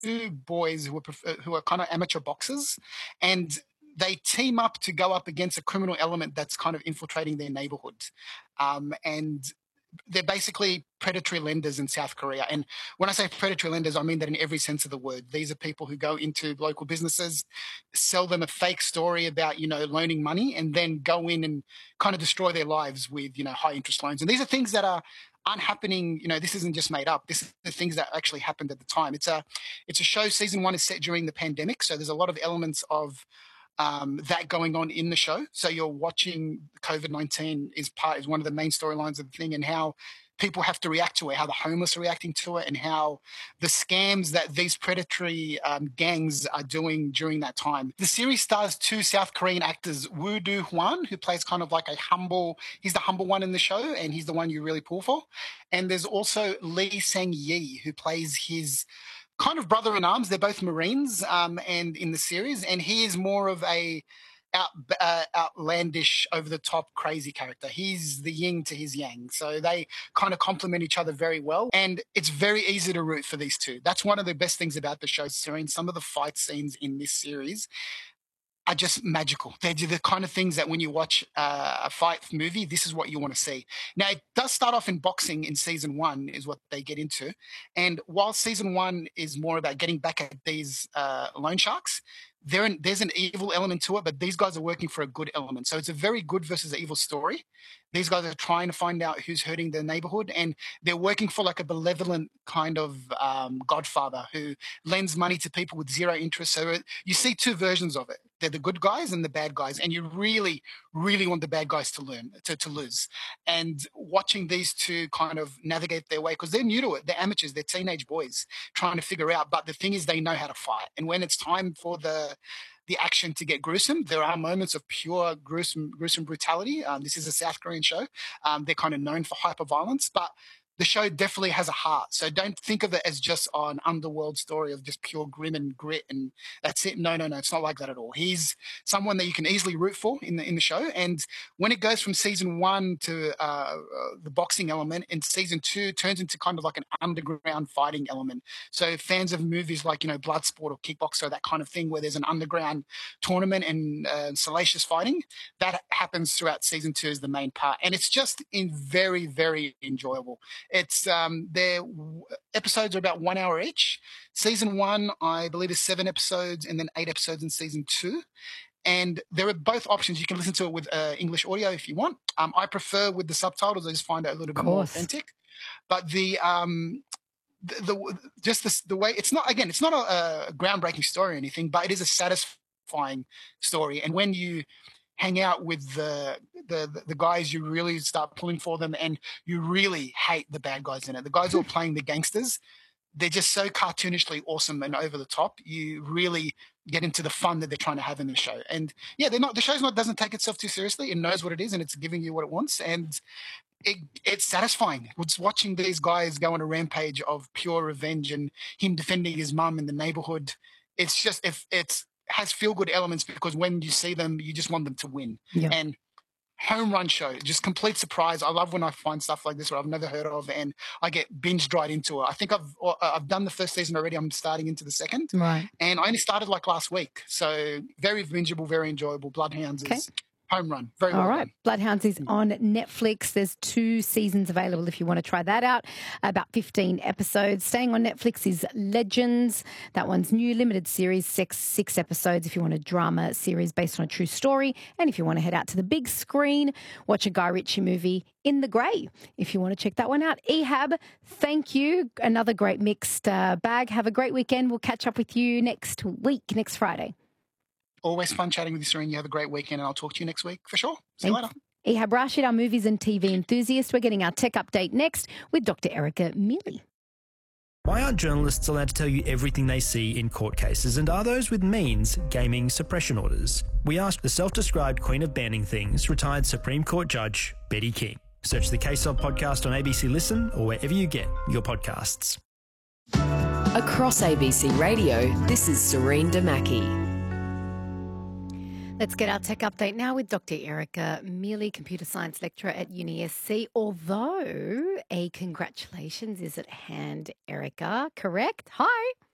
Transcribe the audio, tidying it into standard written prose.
two boys who are kind of amateur boxers, and they team up to go up against a criminal element that's kind of infiltrating their neighborhood. And they're basically predatory lenders in South Korea. And when I say predatory lenders, I mean that in every sense of the word. These are people who go into local businesses, sell them a fake story about, loaning money, and then go in and kind of destroy their lives with, high interest loans. And these are things that aren't happening. This isn't just made up. This is the things that actually happened at the time. It's a show. Season 1 is set during the pandemic. So there's a lot of elements of that going on in the show. So you're watching COVID-19 is one of the main storylines of the thing, and how people have to react to it, how the homeless are reacting to it, and how the scams that these predatory gangs are doing during that time. The series stars two South Korean actors, Woo Do Hwan, who plays kind of like he's the humble one in the show, and he's the one you really pull for. And there's also Lee Sang Yi, who plays his kind of brother in arms. They're both Marines, and in the series, and he is more of a outlandish, over the top, crazy character. He's the yin to his yang, so they kind of complement each other very well. And it's very easy to root for these two. That's one of the best things about the show, Serene. Some of the fight scenes in this series are just magical. They're the kind of things that when you watch a fight movie, this is what you want to see. Now, it does start off in boxing in season 1, is what they get into. And while season 1 is more about getting back at these loan sharks, there's an evil element to it, but these guys are working for a good element. So it's a very good versus evil story. These guys are trying to find out who's hurting their neighborhood, and they're working for like a benevolent kind of godfather who lends money to people with zero interest. So you see two versions of it. They're the good guys and the bad guys, and you really, really want the bad guys to lose. And watching these two kind of navigate their way, because they're new to it, they're amateurs, they're teenage boys trying to figure out. But the thing is, they know how to fight, and when it's time for the action to get gruesome, there are moments of pure gruesome brutality. This is a South Korean show. They're kind of known for hyper violence, but the show definitely has a heart. So don't think of it as just an underworld story of just pure grim and grit and that's it. No. It's not like that at all. He's someone that you can easily root for in the show. And when it goes from season 1 to the boxing element, in season 2 turns into kind of like an underground fighting element. So fans of movies like, Bloodsport or Kickboxer, that kind of thing, where there's an underground tournament and salacious fighting, that happens throughout season 2 as the main part. And it's just very, very enjoyable. It's their episodes are about 1 hour each. Season 1, I believe, is 7 episodes, and then 8 episodes in season 2. And there are both options. You can listen to it with English audio if you want. I prefer with the subtitles. I just find it a little bit more authentic. But the way it's not a groundbreaking story or anything, but it is a satisfying story. And when you hang out with the guys, you really start pulling for them, and you really hate the bad guys in it. The guys who are playing the gangsters, they're just so cartoonishly awesome and over the top. You really get into the fun that they're trying to have in the show. And yeah, the show's doesn't take itself too seriously. It knows what it is, and it's giving you what it wants. And it's satisfying. It's watching these guys go on a rampage of pure revenge and him defending his mum in the neighborhood. It's just, it's has feel-good elements, because when you see them, you just want them to win. Yeah. And home run show, just complete surprise. I love when I find stuff like this where I've never heard of, and I get binged right into it. I think I've done the first season already. I'm starting into the second. Right. And I only started like last week. So very bingeable, very enjoyable. Bloodhounds is home run. Very well. All right. Done. Bloodhounds is on Netflix. There's 2 seasons available if you want to try that out. About 15 episodes. Staying on Netflix is Legends. That one's new limited series, 6 episodes if you want a drama series based on a true story. And if you want to head out to the big screen, watch a Guy Ritchie movie, In the Grey, if you want to check that one out. Ehab, thank you. Another great mixed bag. Have a great weekend. We'll catch up with you next Friday. Always fun chatting with you, Serene. You have a great weekend, and I'll talk to you next week for sure. See you later. Ehab Rashid, our movies and TV enthusiast. We're getting our tech update next with Dr. Erica Mealy. Why aren't journalists allowed to tell you everything they see in court cases, and are those with means gaming suppression orders? We asked the self-described queen of banning things, retired Supreme Court Judge Betty King. Search the Case Of podcast on ABC Listen or wherever you get your podcasts. Across ABC Radio, this is Serene Damaki. Let's get our tech update now with Dr. Erica Mealy, computer science lecturer at UniSC. Although a congratulations is at hand, Erica, correct? Hi.